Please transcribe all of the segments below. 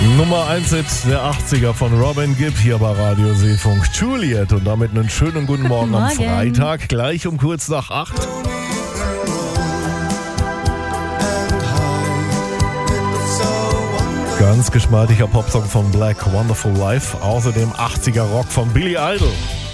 Nummer 1 Hit der 80er von Robin Gibb hier bei Radio Seefunk. Juliet und damit einen schönen guten Morgen am Freitag, gleich um kurz nach 8. Ganz geschmeidiger Popsong von Black, Wonderful Life. Außerdem 80er Rock von Billy Idol.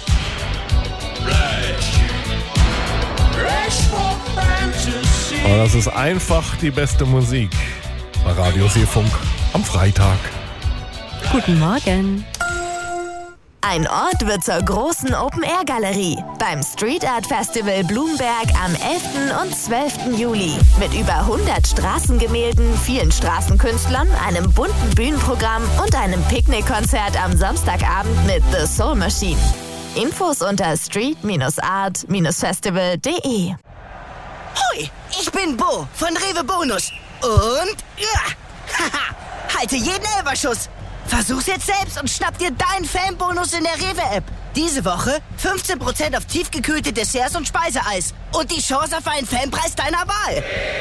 Und das ist einfach die beste Musik bei Radio Seefunk am Freitag. Guten Morgen. Ein Ort wird zur großen Open-Air-Galerie beim Street Art Festival Blumberg am 11. und 12. Juli. Mit über 100 Straßengemälden, vielen Straßenkünstlern, einem bunten Bühnenprogramm und einem Picknickkonzert am Samstagabend mit The Soul Machine. Infos unter street-art-festival.de. Hoi, ich bin Bo von Rewe Bonus. Und halte jeden Elferschuss. Versuch's jetzt selbst und schnapp dir deinen Fanbonus in der Rewe-App. Diese Woche 15% auf tiefgekühlte Desserts und Speiseeis. Und die Chance auf einen Fanpreis deiner Wahl.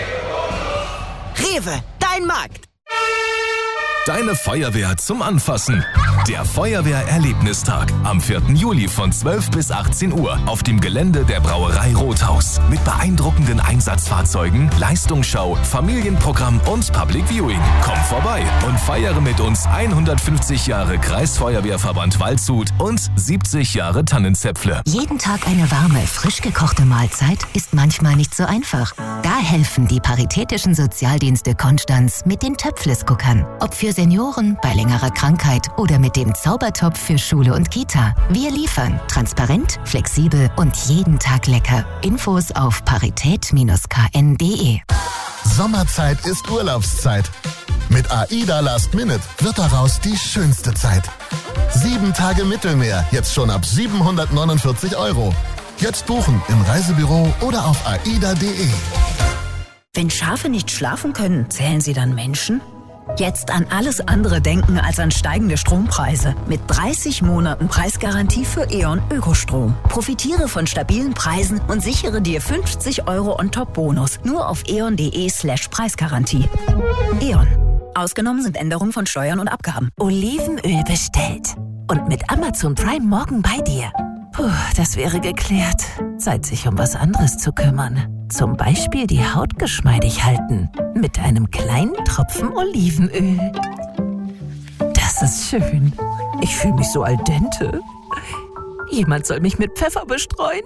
Rewe, dein Markt. Deine Feuerwehr zum Anfassen. Der Feuerwehr-Erlebnistag am 4. Juli von 12 bis 18 Uhr auf dem Gelände der Brauerei Rothaus. Mit beeindruckenden Einsatzfahrzeugen, Leistungsschau, Familienprogramm und Public Viewing. Komm vorbei und feiere mit uns 150 Jahre Kreisfeuerwehrverband Waldshut und 70 Jahre Tannenzäpfle. Jeden Tag eine warme, frisch gekochte Mahlzeit ist manchmal nicht so einfach. Da helfen die Paritätischen Sozialdienste Konstanz mit den Töpfles-Guckern. Ob für Senioren, bei längerer Krankheit oder mit dem Zaubertopf für Schule und Kita. Wir liefern transparent, flexibel und jeden Tag lecker. Infos auf parität-kn.de. Sommerzeit ist Urlaubszeit. Mit AIDA Last Minute wird daraus die schönste Zeit. 7 Tage Mittelmeer, jetzt schon ab 749 €. Jetzt buchen im Reisebüro oder auf aida.de. Wenn Schafe nicht schlafen können, zählen sie dann Menschen? Jetzt an alles andere denken als an steigende Strompreise. Mit 30 Monaten Preisgarantie für E.ON Ökostrom. Profitiere von stabilen Preisen und sichere dir 50 € on-top-Bonus. Nur auf eon.de/Preisgarantie. E.ON. Ausgenommen sind Änderungen von Steuern und Abgaben. Olivenöl bestellt. Und mit Amazon Prime morgen bei dir. Puh, das wäre geklärt. Zeit, sich um was anderes zu kümmern. Zum Beispiel die Haut geschmeidig halten. Mit einem kleinen Tropfen Olivenöl. Das ist schön. Ich fühle mich so al dente. Jemand soll mich mit Pfeffer bestreuen.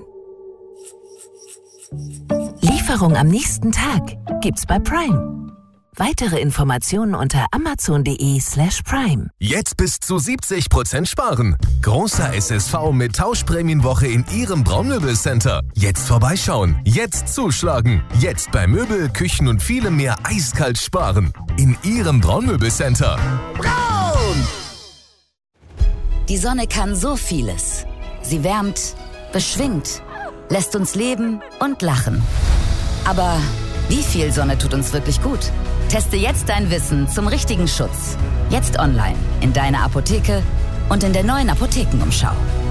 Lieferung am nächsten Tag gibt's bei Prime. Weitere Informationen unter amazon.de/prime. Jetzt bis zu 70% sparen. Großer SSV mit Tauschprämienwoche in Ihrem Braunmöbelcenter. Jetzt vorbeischauen. Jetzt zuschlagen. Jetzt bei Möbel, Küchen und vielem mehr eiskalt sparen. In Ihrem Braunmöbelcenter. Braun! Die Sonne kann so vieles. Sie wärmt, beschwingt, lässt uns leben und lachen. Aber wie viel Sonne tut uns wirklich gut? Teste jetzt dein Wissen zum richtigen Schutz. Jetzt online, in deiner Apotheke und in der neuen Apothekenumschau.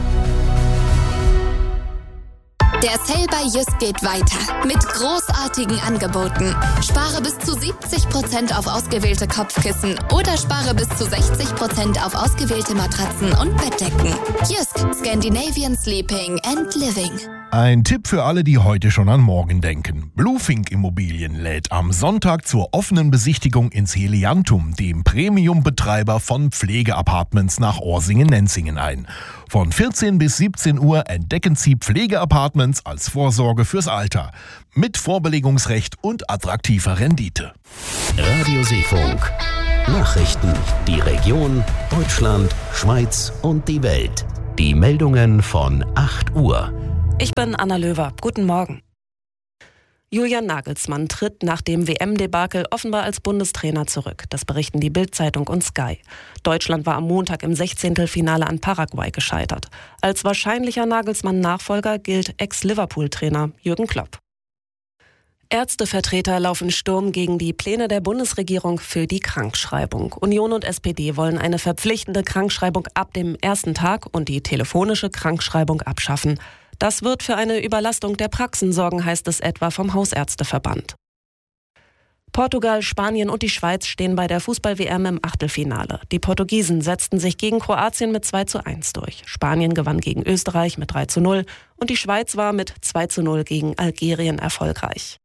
Der Sale bei Jysk geht weiter mit großartigen Angeboten. Spare bis zu 70% auf ausgewählte Kopfkissen oder spare bis zu 60% auf ausgewählte Matratzen und Bettdecken. Jysk, Scandinavian Sleeping and Living. Ein Tipp für alle, die heute schon an morgen denken. Bluefink Immobilien lädt am Sonntag zur offenen Besichtigung ins Heliantum, dem Premium-Betreiber von Pflegeapartments nach Orsingen-Nenzingen ein. Von 14 bis 17 Uhr entdecken Sie Pflegeapartments als Vorsorge fürs Alter. Mit Vorbelegungsrecht und attraktiver Rendite. Radio Seefunk. Nachrichten. Die Region, Deutschland, Schweiz und die Welt. Die Meldungen von 8 Uhr. Ich bin Anna Löwer. Guten Morgen. Julian Nagelsmann tritt nach dem WM-Debakel offenbar als Bundestrainer zurück. Das berichten die Bild-Zeitung und Sky. Deutschland war am Montag im 16. Finale an Paraguay gescheitert. Als wahrscheinlicher Nagelsmann-Nachfolger gilt Ex-Liverpool-Trainer Jürgen Klopp. Ärztevertreter laufen Sturm gegen die Pläne der Bundesregierung für die Krankschreibung. Union und SPD wollen eine verpflichtende Krankschreibung ab dem ersten Tag und die telefonische Krankschreibung abschaffen. Das wird für eine Überlastung der Praxen sorgen, heißt es etwa vom Hausärzteverband. Portugal, Spanien und die Schweiz stehen bei der Fußball-WM im Achtelfinale. Die Portugiesen setzten sich gegen Kroatien mit 2:1 durch. Spanien gewann gegen Österreich mit 3:0 und die Schweiz war mit 2:0 gegen Algerien erfolgreich.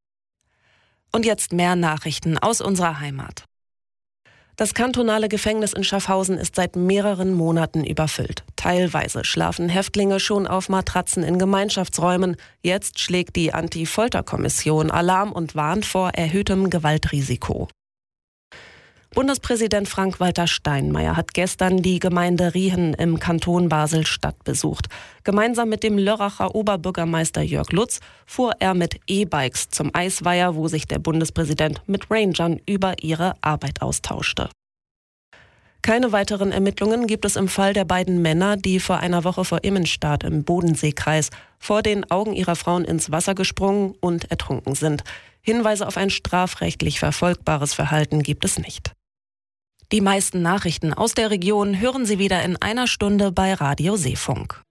Und jetzt mehr Nachrichten aus unserer Heimat. Das kantonale Gefängnis in Schaffhausen ist seit mehreren Monaten überfüllt. Teilweise schlafen Häftlinge schon auf Matratzen in Gemeinschaftsräumen. Jetzt schlägt die Anti-Folter-Kommission Alarm und warnt vor erhöhtem Gewaltrisiko. Bundespräsident Frank-Walter Steinmeier hat gestern die Gemeinde Riehen im Kanton Basel-Stadt besucht. Gemeinsam mit dem Lörracher Oberbürgermeister Jörg Lutz fuhr er mit E-Bikes zum Eisweiher, wo sich der Bundespräsident mit Rangern über ihre Arbeit austauschte. Keine weiteren Ermittlungen gibt es im Fall der beiden Männer, die vor einer Woche vor Immenstadt im Bodenseekreis vor den Augen ihrer Frauen ins Wasser gesprungen und ertrunken sind. Hinweise auf ein strafrechtlich verfolgbares Verhalten gibt es nicht. Die meisten Nachrichten aus der Region hören Sie wieder in einer Stunde bei Radio Seefunk.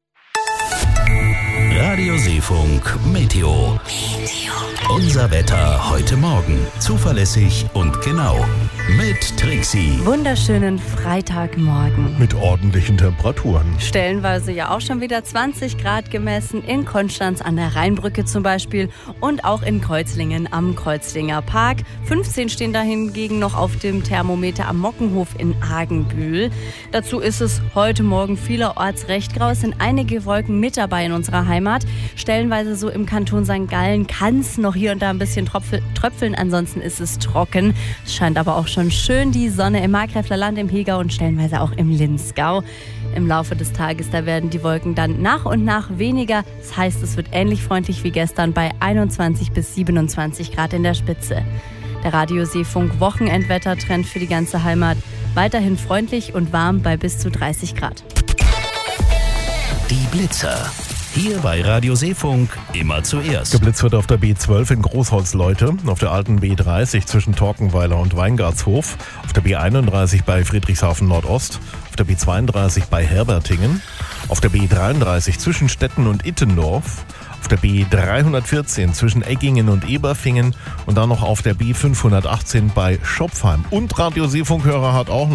Radio Seefunk Meteo. Unser Wetter heute Morgen. Zuverlässig und genau. Mit Trixie. Wunderschönen Freitagmorgen. Mit ordentlichen Temperaturen. Stellenweise ja auch schon wieder 20 Grad gemessen. In Konstanz an der Rheinbrücke zum Beispiel. Und auch in Kreuzlingen am Kreuzlinger Park. 15 stehen da hingegen noch auf dem Thermometer am Mockenhof in Hagenbühl. Dazu ist es heute Morgen vielerorts recht grau. Es sind einige Wolken mit dabei in unserer Heimat. Stellenweise so im Kanton St. Gallen kann es noch hier und da ein bisschen tröpfeln. Ansonsten ist es trocken. Es scheint aber auch schon schön die Sonne im Markgräfler Land, im Hegau und stellenweise auch im Linzgau. Im Laufe des Tages, da werden die Wolken dann nach und nach weniger. Das heißt, es wird ähnlich freundlich wie gestern bei 21 bis 27 Grad in der Spitze. Der Radio Seefunk Wochenendwettertrend für die ganze Heimat. Weiterhin freundlich und warm bei bis zu 30 Grad. Die Blitzer. Hier bei Radio Seefunk immer zuerst. Geblitzt wird auf der B12 in Großholzleute, auf der alten B30 zwischen Torkenweiler und Weingartshof, auf der B31 bei Friedrichshafen Nordost, auf der B32 bei Herbertingen, auf der B33 zwischen Stetten und Ittendorf, auf der B314 zwischen Eggingen und Eberfingen und dann noch auf der B518 bei Schopfheim. Und Radio Seefunkhörer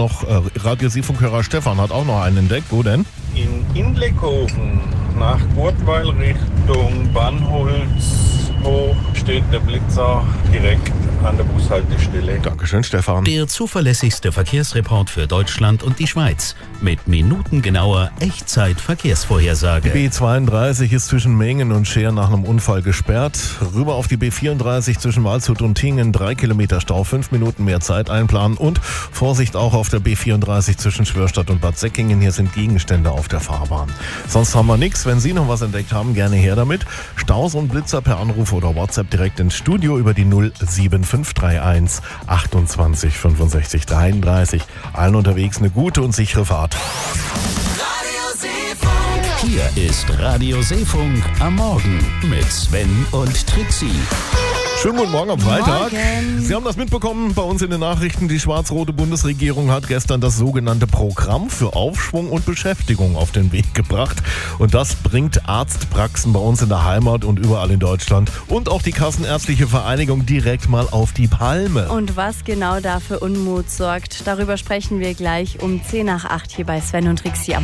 Stefan hat auch noch einen entdeckt. Wo denn? In Inlekofen nach Gurtweil Richtung Bannholzhof steht der Blitzer direkt an der Bushaltestelle. Dankeschön, Stefan. Der zuverlässigste Verkehrsreport für Deutschland und die Schweiz. Mit minutengenauer Echtzeit-Verkehrsvorhersage. Die B32 ist zwischen Mengen und Scheer nach einem Unfall gesperrt. Rüber auf die B34 zwischen Waldshut und Tingen 3 Kilometer Stau, 5 Minuten mehr Zeit einplanen. Und Vorsicht auch auf der B34 zwischen Schwörstadt und Bad Säckingen. Hier sind Gegenstände auf der Fahrbahn. Sonst haben wir nichts. Wenn Sie noch was entdeckt haben, gerne her damit. Staus und Blitzer per Anruf oder WhatsApp direkt ins Studio über die 07531 28 65 33. Allen unterwegs eine gute und sichere Fahrt. Hier ist Radio Seefunk am Morgen mit Sven und Trixie. Schönen guten Morgen am Freitag. Morgen. Sie haben das mitbekommen bei uns in den Nachrichten. Die schwarz-rote Bundesregierung hat gestern das sogenannte Programm für Aufschwung und Beschäftigung auf den Weg gebracht. Und das bringt Arztpraxen bei uns in der Heimat und überall in Deutschland und auch die Kassenärztliche Vereinigung direkt mal auf die Palme. Und was genau da für Unmut sorgt, darüber sprechen wir gleich um 7:50 hier bei Sven und Trixie am